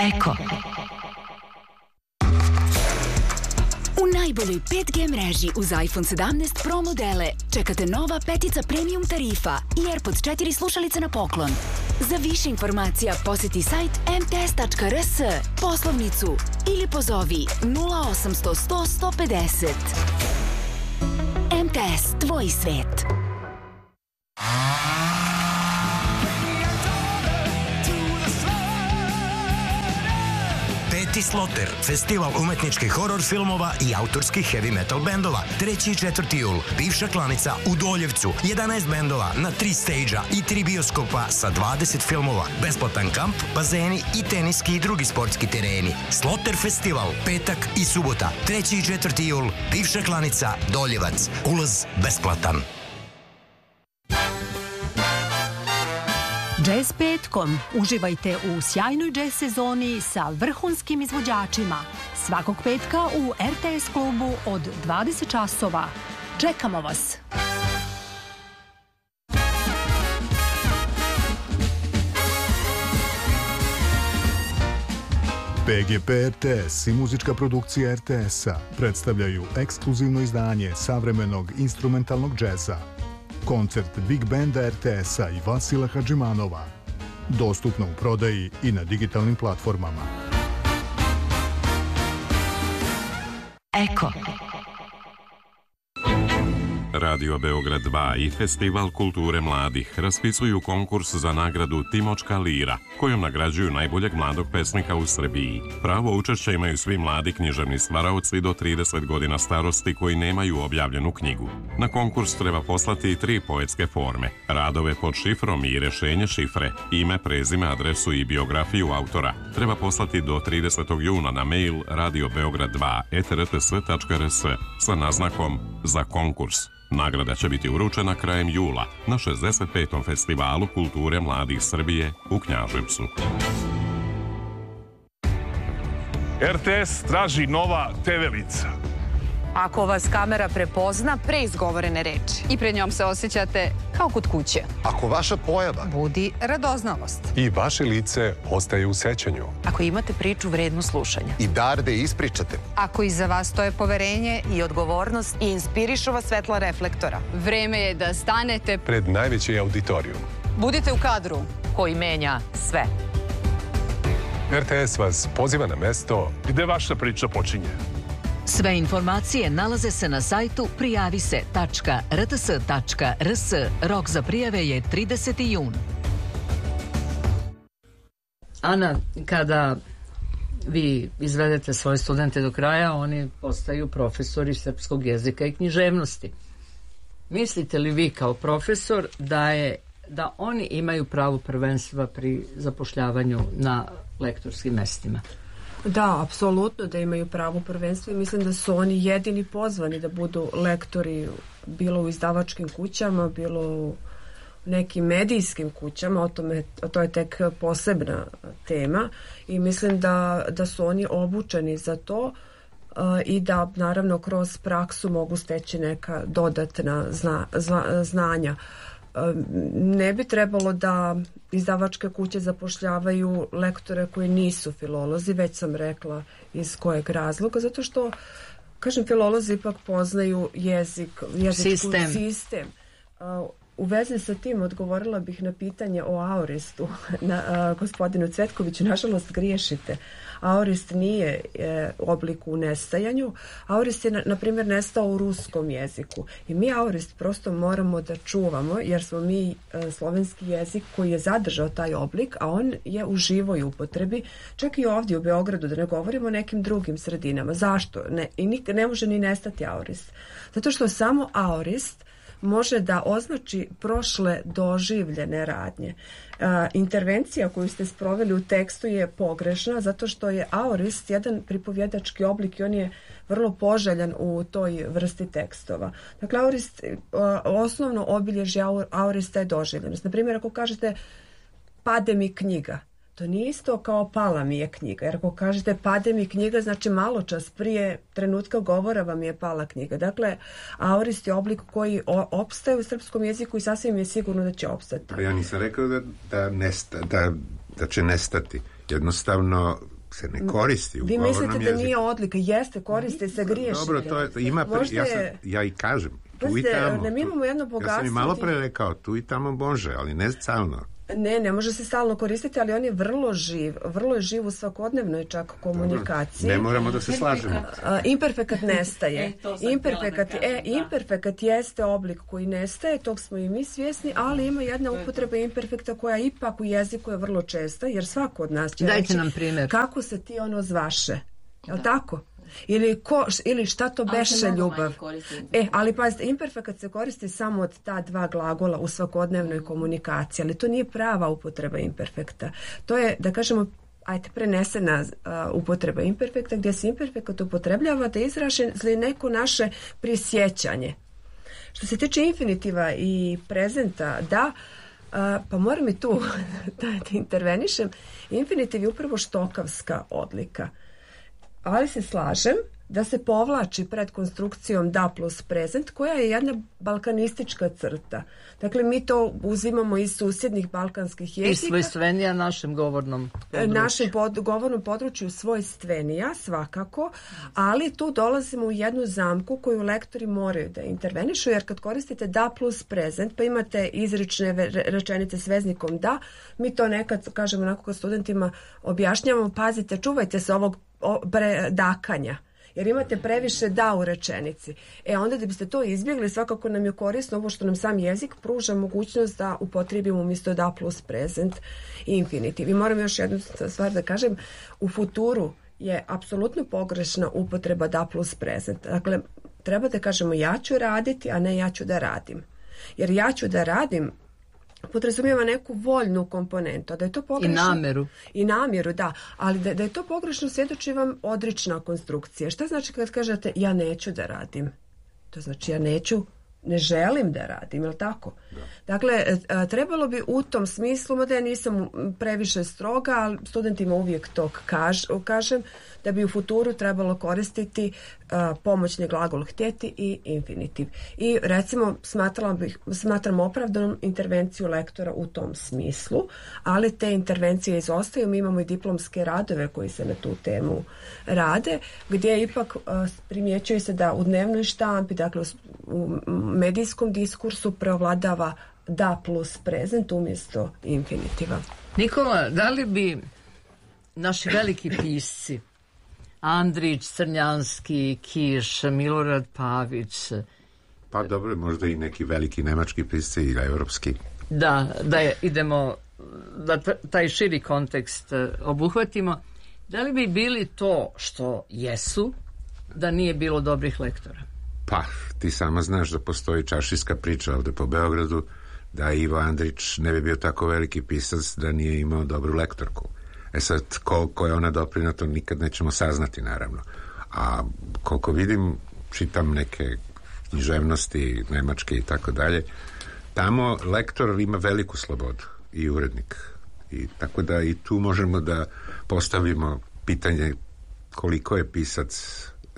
Eko. U najboljoj 5G mreži uz iPhone 17 Pro modele čekate nova petica premium tarifa i AirPods 4 slušalice na poklon. Za više informacija posjeti sajt mts.rs, poslovnicu ili pozovi 0800 100 150. MTS, tvoj svet. Peti Sloter, festival umetničkih horor filmova i autorskih heavy metal bendova. 3. i 4. jul, bivša klanica u Doljevcu, 11 bendova na 3 stage-a i 3 bioskopa sa 20 filmova. Besplatan kamp, bazeni i teniski i drugi sportski tereni. Sloter festival, petak i subota. 3. i 4. jul, bivša klanica Doljevac. Ulaz besplatan. Jazz petkom. Uživajte u sjajnoj jazz sezoni sa vrhunskim izvođačima. Svakog petka u RTS klubu od 20 časova. Čekamo vas! PGP RTS i muzička produkcija RTS-a predstavljaju ekskluzivno izdanje savremenog instrumentalnog džeza. Koncert Big Banda RTS-a i Vasila Hadžimanova. Dostupno u prodaji i na digitalnim platformama. Eko. Radio Beograd 2 i Festival kulture mladih raspisuju konkurs za nagradu Timočka lira, kojom nagrađuju najboljeg mladog pesnika u Srbiji. Pravo učešća imaju svi mladi književni stvaraoci do 30 godina starosti koji nemaju objavljenu knjigu. Na konkurs treba poslati 3 poetske forme, radove pod šifrom i rešenje šifre, ime, prezime, adresu i biografiju autora. Treba poslati do 30. juna na mail radiobeograd2@rts.rs sa naznakom za konkurs. Nagrada će biti uručena krajem jula na 65. festivalu kulture mladih Srbije u Knjaževcu. RTS traži nova TV lica. Ako vas kamera prepozna pre izgovorene reči i pred njom se osjećate kao kod kuće. Ako vaša pojava budi radoznalost i vaše lice ostaje u sećanju. Ako imate priču vrednu slušanja i dar da ispričate. Ako iza vas stoje poverenje i odgovornost i inspirišu vas svetla reflektora. Vreme je da stanete pred najveći auditorijum. Budite u kadru koji menja sve. RTS vas poziva na mesto gde vaša priča počinje. Sve informacije nalaze se na sajtu prijavise.rts.rs. Rok za prijave je 30. jun. Ana, kada vi izvedete svoje studente do kraja, oni postaju profesori srpskog jezika i književnosti. Mislite li vi kao profesor da oni imaju pravo prvenstva pri zapošljavanju na lektorskim mestima? Da, apsolutno da imaju pravo prvenstva i mislim da su oni jedini pozvani da budu lektori bilo u izdavačkim kućama, bilo u nekim medijskim kućama, to je tek posebna tema i mislim da su oni obučeni za to i da naravno kroz praksu mogu steći neka dodatna znanja. Ne bi trebalo da izdavačke kuće zapošljavaju lektore koji nisu filolozi, već sam rekla iz kojeg razloga, zato što, kažem, filolozi ipak poznaju sistem. U vezi sa tim odgovorila bih na pitanje o aoristu, gospodinu Cvetkoviću. Nažalost, griješite. Aorist nije oblik u nestajanju. Aorist je, na primjer, nestao u ruskom jeziku. I mi aorist prosto moramo da čuvamo, jer smo mi slovenski jezik koji je zadržao taj oblik, a on je u živoj upotrebi. Čak i ovdje u Beogradu, da ne govorimo o nekim drugim sredinama. Zašto? Ne može ni nestati aorist. Zato što samo aorist može da označi prošle doživljene radnje. Intervencija koju ste sproveli u tekstu je pogrešna zato što je aorist jedan pripovjedački oblik i on je vrlo poželjan u toj vrsti tekstova. Dakle, osnovno obilježje aorista je doživljenost. Na primjer, ako kažete pade mi knjiga, to nije isto kao pala mi je knjiga. Jer ako kažete pade mi knjiga, znači malo čas prije trenutka govora vam je pala knjiga. Dakle, aorist je oblik koji opstaje u srpskom jeziku i sasvim je sigurno da će opstati. Ja nisam rekao da će nestati. Jednostavno, se ne koristi u Vi govornom mislite jeziku. da nije odlika, jeste, koriste se, griješite. Dobro, to je, ima, ja i kažem, tu i tamo. Mi imamo jedno bogatstvo. Ja sam i malo pre rekao, tu i tamo može, ali ne stalno. Ne može se stalno koristiti, ali on je vrlo je živ u svakodnevnoj čak komunikaciji. Ne moramo da se slažemo. Imperfekat nestaje. Imperfekat jeste oblik koji nestaje, tog smo i mi svjesni, ali ima jedna upotreba imperfekta koja ipak u jeziku je vrlo česta, jer svako od nas će reći nam primjer. Kako se ti ono zvaše. Jel tako? Ili šta to beše ljubav. Ali pazite, imperfekat se koristi samo od ta dva glagola u svakodnevnoj komunikaciji, ali to nije prava upotreba imperfekta. To je, da kažemo, prenesena upotreba imperfekta, gdje se imperfekat upotrebljava da izraži neko naše prisjećanje. Što se tiče infinitiva i prezenta, pa moram i tu da intervenišem. Infinitiv je upravo štokavska odlika. Ali se slažem da se povlači pred konstrukcijom da plus prezent, koja je jedna balkanistička crta. Dakle, mi to uzimamo iz susjednih balkanskih jezika. I svojstvenija našem govornom području. Našem govornom području svojstvenija, svakako, ali tu dolazimo u jednu zamku koju lektori moraju da intervenišu, jer kad koristite da plus prezent, pa imate izrične rečenice s veznikom da, mi to nekad, kažemo onako kao studentima, objašnjavamo, pazite, čuvajte se ovog predakanja, jer imate previše da u rečenici. Onda da biste to izbjegli, svakako nam je korisno ovo što nam sam jezik pruža mogućnost da upotrijebimo umjesto da plus prezent infinitiv. I moram još jednu stvar da kažem, u futuru je apsolutno pogrešna upotreba da plus prezent. Dakle, treba da kažemo ja ću raditi, a ne ja ću da radim. Jer ja ću da radim podrazumijeva neku voljnu komponentu, da je to pogrešno. I namjeru, da. Ali da je to pogrešno svjedoči vam odrična konstrukcija. Šta znači kad kažete ja neću da radim? To znači ja ne želim da radim, je li tako? Da. Dakle, trebalo bi u tom smislu, mada ja nisam previše stroga, ali studentima uvijek to kažem, da bi u futuru trebalo koristiti pomoćni glagol htjeti i infinitiv. I recimo smatram opravdanom intervenciju lektora u tom smislu, ali te intervencije izostaju. Mi imamo i diplomske radove koji se na tu temu rade, gdje ipak primjećuje se da u dnevnoj štampi, dakle u medijskom diskursu preovladava da plus prezent umjesto infinitiva. Nikola, da li bi naši veliki pisci Andrić, Crnjanski, Kiš, Milorad Pavić. Pa dobro, možda i neki veliki nemački pisci i evropski. Da idemo, da taj širi kontekst obuhvatimo. Da li bi bili to što jesu, da nije bilo dobrih lektora? Pa, ti sama znaš da postoji čaršijska priča ovdje po Beogradu, da Ivo Andrić ne bi bio tako veliki pisac da nije imao dobru lektorku. Sad, koliko je ona doprinela, to nikad nećemo saznati, naravno. A koliko vidim, čitam neke književnosti, nemačke i tako dalje, tamo lektor ima veliku slobodu i urednik. I tako da i tu možemo da postavimo pitanje koliko je pisac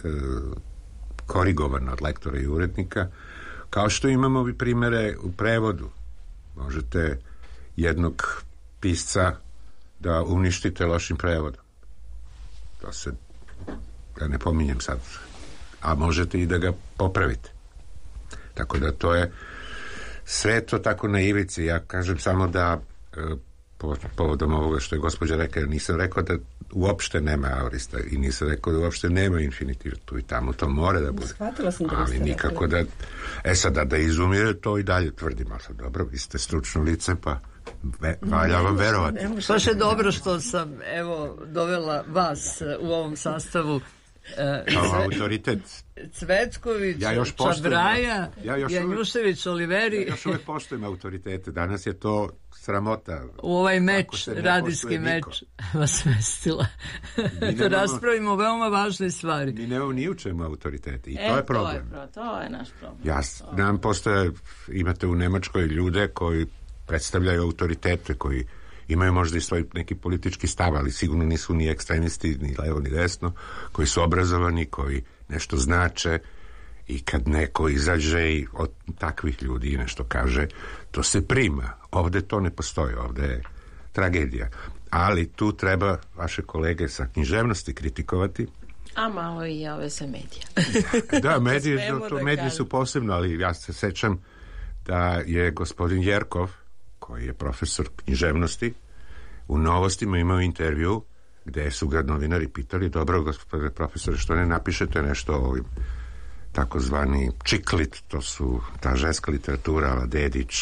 korigovan od lektora i urednika, kao što imamo i primere u prevodu. Možete jednog pisca da uništite lošim prevodom. To se, ja ne pominjem sad, a možete i da ga popravite. Tako da to je sve to tako na ivici. Ja kažem samo da povodom ovoga što je gospođa rekla, nisam rekao da uopšte nema aorista i nisam rekao da uopšte nema infinitiv, tu i tamo to mora da bude. Ali nikako da sada da izumire, to i dalje tvrdimo. Dobro, vi ste stručno lice, pa valja vam verovati. Baš je dobro što sam dovela vas u ovom sastavu. Kao autoritet. Cvetković, Čabraja, Janjušević, Oliveri. Ja još uvijek poštujem autoritete. Danas je to sramota. U ovaj meč, radijski meč vas mestila. Da raspravimo veoma važne stvari. Mi nemamo ni u čemu autoritete. I to je problem. To je naš problem. Nam postoje, imate u Nemačkoj ljude koji predstavljaju autoritete, koji imaju možda i svoj neki politički stav, ali sigurno nisu ni ekstremisti, ni levo, ni desno, koji su obrazovani, koji nešto znače, i kad neko izađe i od takvih ljudi i nešto kaže, to se prima. Ovdje to ne postoji, ovdje je tragedija. Ali tu treba vaše kolege sa književnosti kritikovati. A malo i ove sa medija. Da, mediji su posebno, ali ja se sećam da je gospodin Jerkov, koji je profesor književnosti, u Novostima imao intervju gde su ga novinari pitali, dobro, gospodine profesore, što ne napišete nešto o ovim takozvani čiklit, to su ta ženska literatura, Ala Dedić,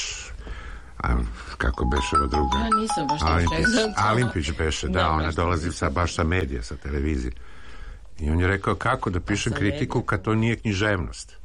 kako beše ova druga? Ja nisam baš to Alimpić beše, da, ona dolazi baš sa medija, sa televizije. I on je rekao, kako da pišem kritiku kad to nije književnost?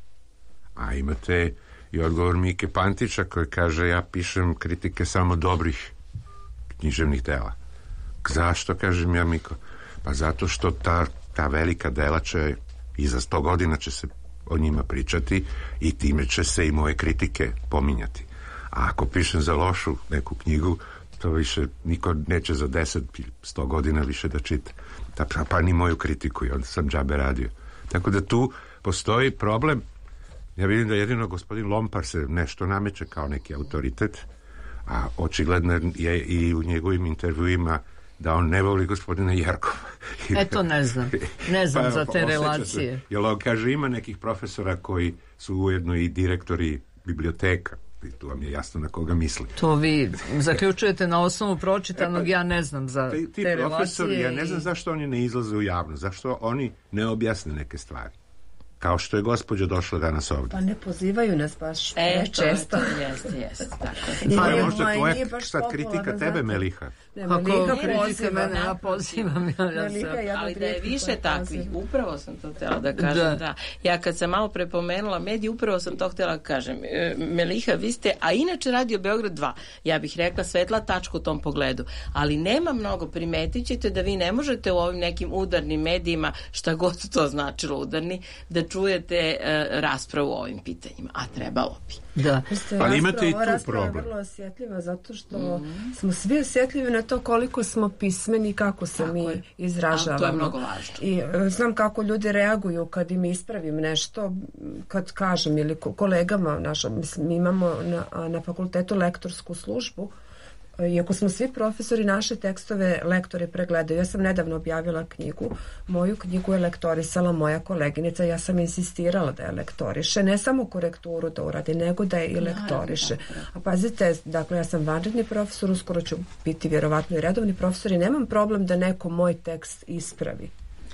A imate i odgovor Mike Pantića koji kaže, ja pišem kritike samo dobrih književnih dela. Zašto, kažem ja, Miko? Pa zato što ta velika dela će i za 100 godina će se o njima pričati i time će se i moje kritike pominjati. A ako pišem za lošu neku knjigu, to više niko neće za 10 ili 100 godina više da čita. Pa ni moju kritiku i onda sam džabe radio. Tako da tu postoji problem. Ja vidim da jedino gospodin Lompar se nešto nameće kao neki autoritet, a očigledno je i u njegovim intervjuima da on ne voli gospodina Jerkova. Eto, ne znam. Ne znam za te relacije. Jer on kaže, ima nekih profesora koji su ujedno i direktori biblioteka. I tu vam je jasno na koga misli. To vi zaključujete na osnovu pročitanog, ja ne znam za te relacije. Ja ne znam zašto oni ne izlaze u javno, zašto oni ne objasne neke stvari. Kao što je gospođa došla danas ovdje. Pa ne pozivaju nas baš često. Jeste, tako. To je možda tvoja sad kritika tebe, Meliha. Kako kritika mene, ja pozivam. Ali da je više takvih, upravo sam to htjela da kažem. Da. Ja kad sam malo prepomenula mediji, upravo sam to htjela da kažem. Meliha, vi ste, a inače Radio Beograd 2, ja bih rekla svetla tačka u tom pogledu, ali nema mnogo, primetit ćete da vi ne možete u ovim nekim udarnim medijima, šta god to značilo udarni, da čujete raspravu o ovim pitanjima, a trebalo bi. Da. Ali imate i tu problem. Rasprava je vrlo osjetljiva zato što smo svi osjetljivi na to koliko smo pismeni, kako se mi izražavamo. To je mnogo važno. I znam kako ljudi reaguju kad im ispravim nešto, kad kažem ili kolegama našim, mi imamo na fakultetu lektorsku službu. Iako smo svi profesori, naše tekstove lektori pregledaju. Ja sam nedavno objavila knjigu. Moju knjigu je lektorisala moja koleginica. Ja sam insistirala da je lektoriše. Ne samo korekturu da uradi, nego da je i lektoriše. A pazite, dakle, ja sam vanredni profesor, uskoro ću biti vjerovatno i redovni profesor i nemam problem da neko moj tekst ispravi.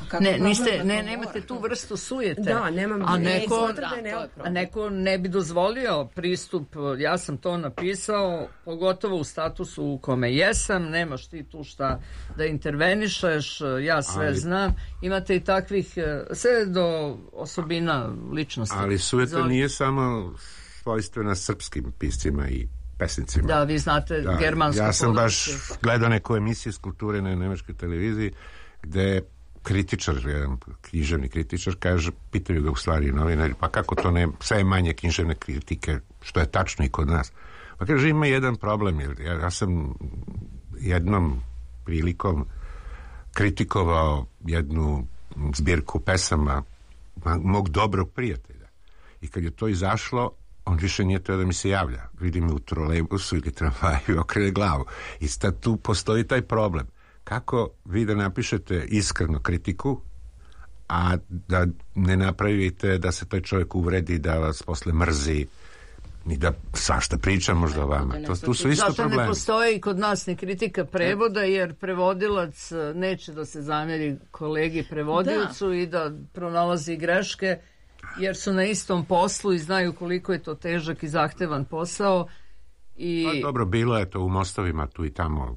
Nemate tu vrstu sujete. Da, nemam. A neko ne bi dozvolio pristup, ja sam to napisao, pogotovo u statusu u kome jesam, nemaš ti tu šta da intervenišeš, ja sve znam. Imate i takvih, sve do osobina ličnosti. Ali sujeta nije samo svojstvena srpskim piscima i pesnicima. Da, vi znate germansko. Ja sam baš gledao neku emisiju iz kulture na nemačkoj televiziji gde kritičar, jedan književni kritičar, kaže, pitaju ga u stvari novinari, pa kako to ne, sve je manje književne kritike, što je tačno i kod nas. Pa kaže, ima jedan problem, jer ja sam jednom prilikom kritikovao jednu zbirku pesama mog dobrog prijatelja. I kad je to izašlo, on više nije teo da mi se javlja. Vidi me u trolejbusu ili tramvaju, okrene glavu. I sad tu postoji taj problem. Kako vi da napišete iskreno kritiku, a da ne napravite da se taj čovjek uvredi, da vas posle mrzi i da svašta priča možda o vama. Tu su isto problemi. Zato ne postoji kod nas ni kritika prevoda, jer prevodilac neće da se zamjeri kolegi prevodilcu i da pronalazi greške, jer su na istom poslu i znaju koliko je to težak i zahtevan posao. Pa dobro, bilo je to u mostovima tu i tamo.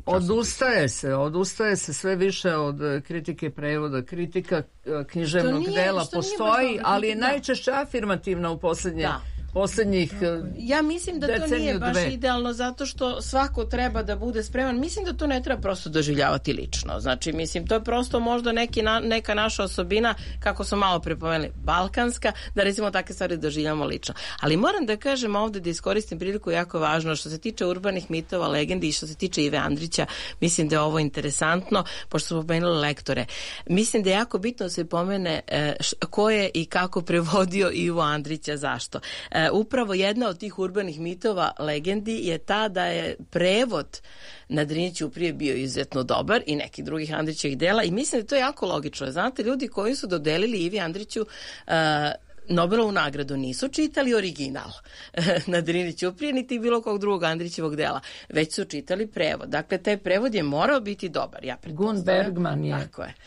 Odustaje se sve više od kritike prevoda. Kritika književnog dela postoji, ali je najčešće afirmativna u posljednjih ja mislim da to nije baš idealno, zato što svako treba da bude spreman. Mislim da to ne treba prosto doživljavati lično. Znači, mislim, to je prosto možda neka naša osobina, kako smo malo prepomenuli, balkanska, da recimo takve stvari doživljamo lično. Ali moram da kažem ovdje, da iskoristim priliku, jako važno, što se tiče urbanih mitova, legendi i što se tiče Ive Andrića, mislim da je ovo interesantno, pošto smo pomenuli lektore. Mislim da je jako bitno da se pomene ko je i kako prevodio Ivu Andrića, zašto. Upravo jedna od tih urbanih mitova, legendi, je ta da je prevod na Drini ćuprije bio izuzetno dobar i nekih drugih Andrićevih dela i mislim da to je jako logično. Znate, ljudi koji su dodelili Ivi Andriću Nobelovu nagradu nisu čitali original na Drini ćuprije niti bilo kog drugog Andrićevog dela, već su čitali prevod. Dakle, taj prevod je morao biti dobar. Ja Gun Bergman je. Tako je.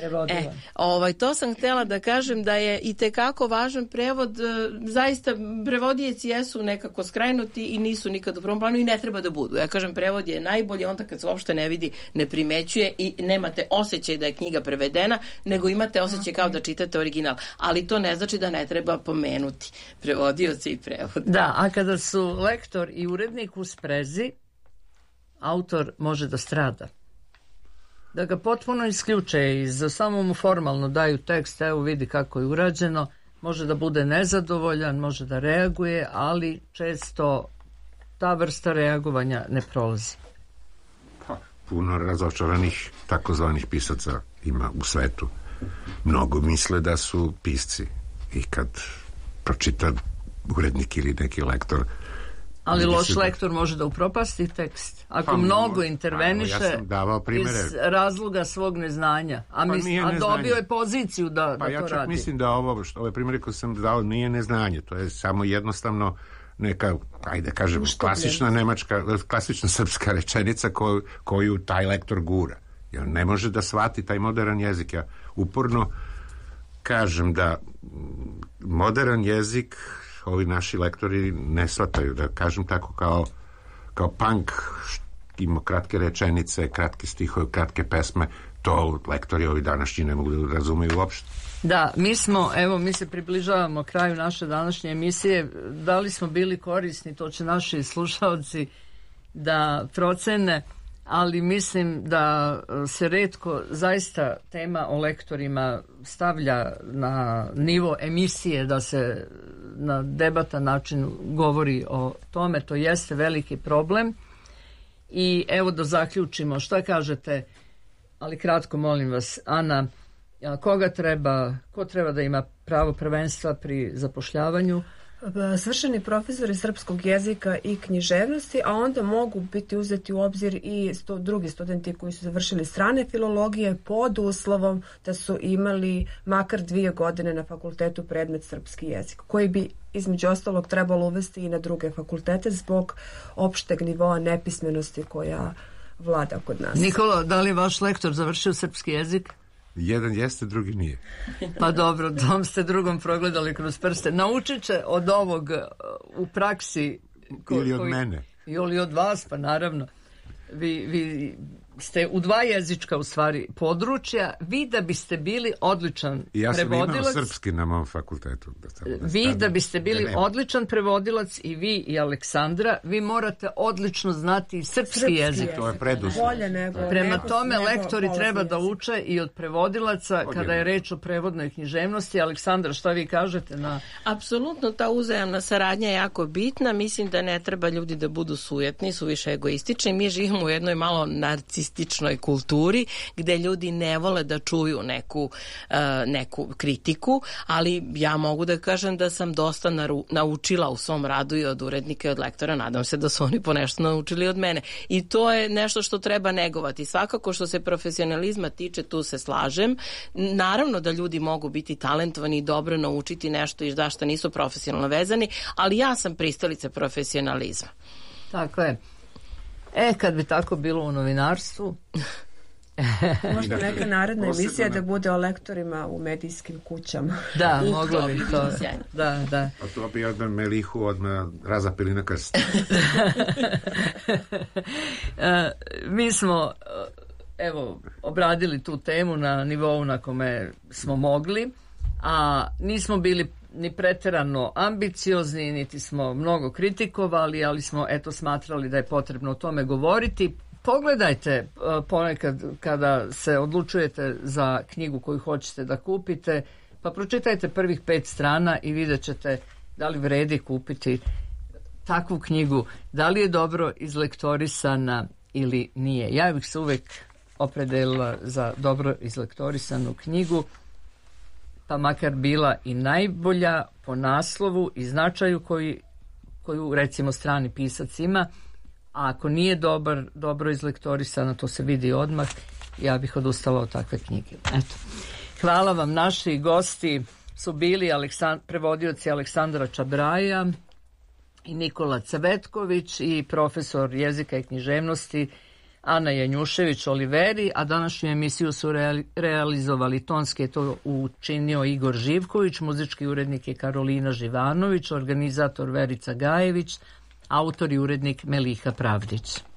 To sam htjela da kažem da je i tekako važan prevod. Zaista prevodijeci jesu nekako skrajnuti i nisu nikad u prvom planu i ne treba da budu. Ja kažem, prevod je najbolji onda kad se uopšte ne vidi, ne primećuje i nemate osjećaj da je knjiga prevedena, nego imate osjećaj kao da čitate original. Ali to ne znači da ne treba pomenuti prevodioci i prevod. Da, a kada su lektor i urednik u sprezi, autor može da strada. Da ga potpuno isključe i samo mu formalno daju tekst, evo vidi kako je urađeno, može da bude nezadovoljan, može da reaguje, ali često ta vrsta reagovanja ne prolazi. Puno razočaranih takozvanih pisaca ima u svetu. Mnogo misle da su pisci i kad pročita urednik ili neki lektor. Ali loš lektor može da upropasti tekst. Ako mnogo interveniše iz razloga svog neznanja. A dobio je poziciju da to radi. Ja čak mislim da ove primjere koje sam dao nije neznanje. To je samo jednostavno neka, ajde kažem, klasična srpska rečenica koju taj lektor gura. Jer ne može da shvati taj modern jezik. Ja uporno kažem da modern jezik ovi naši lektori ne shvataju, da kažem tako kao punk, ima kratke rečenice, kratke stihove, kratke pesme, to lektori ovi današnji ne mogu da razumeju uopšte. Da, mi se približavamo kraju naše današnje emisije. Da li smo bili korisni, to će naši slušalci da procene, ali mislim da se retko zaista tema o lektorima stavlja na nivo emisije, da se na debatan način govori o tome. To jeste veliki problem. I evo da zaključimo, šta kažete, ali kratko molim vas, Ana, ko treba da ima pravo prvenstva pri zapošljavanju? Svršeni profesori srpskog jezika i književnosti, a onda mogu biti uzeti u obzir i drugi studenti koji su završili strane filologije pod uslovom da su imali makar 2 godine na fakultetu predmet srpski jezik, koji bi između ostalog trebalo uvesti i na druge fakultete zbog opšteg nivoa nepismenosti koja vlada kod nas. Nikola, da li je vaš lektor završio srpski jezik? Jedan jeste, drugi nije. Pa dobro, tom ste drugom progledali kroz prste. Naučit će od ovog u praksi. Ili od mene. Ili od vas, pa naravno. Vi ste u 2 jezička u stvari područja. Vi da biste bili odličan prevodilac. Ja sam imao srpski na mom fakultetu. Vi da biste bili odličan prevodilac i vi i Aleksandra, vi morate odlično znati srpski jezik. To je preduslov. Prema tome, lektori treba da uče i od prevodilaca kada je reč o prevodnoj književnosti. Aleksandra, šta vi kažete na... Apsolutno, ta uzajamna saradnja je jako bitna. Mislim da ne treba ljudi da budu sujetni, suviše egoistični. Mi živimo u jednoj malo narcističnoj kulturi gde ljudi ne vole da čuju neku kritiku, ali ja mogu da kažem da sam dosta naučila u svom radu i od urednika i od lektora. Nadam se da su oni ponešto naučili od mene. I to je nešto što treba negovati. Svakako što se profesionalizma tiče, tu se slažem. Naravno da ljudi mogu biti talentovani i dobro naučiti nešto i zašto nisu profesionalno vezani, ali ja sam pristalica profesionalizma. Tako je. Kad bi tako bilo u novinarstvu... Možda neka naredna emisija da bude o lektorima u medijskim kućama. Da, moglo bi to. Da. A to bi odmah Melihu odmah razapili na krst. Mi smo obradili tu temu na nivou na kome smo mogli, a nismo bili ni preterano ambiciozni, niti smo mnogo kritikovali, ali smo smatrali da je potrebno o tome govoriti. Pogledajte ponekad kada se odlučujete za knjigu koju hoćete da kupite, pa pročitajte prvih 5 strana i vidjet ćete da li vredi kupiti takvu knjigu, da li je dobro izlektorisana ili nije. Ja bih se uvek opredelila za dobro izlektorisanu knjigu. pa makar bila i najbolja po naslovu i značaju koju recimo strani pisac ima, a ako nije dobro izlektorisana, to se vidi odmah, ja bih odustala od takve knjige. Eto. Hvala vam, naši gosti su bili prevodioci Aleksandra Čabraja i Nikola Cvetković i profesor jezika i književnosti Ana Janjušević Oliveri, a današnju emisiju su realizovali tonski, je to učinio Igor Živković, muzički urednik je Karolina Živanović, organizator Verica Gajević, autor i urednik Meliha Pravdić.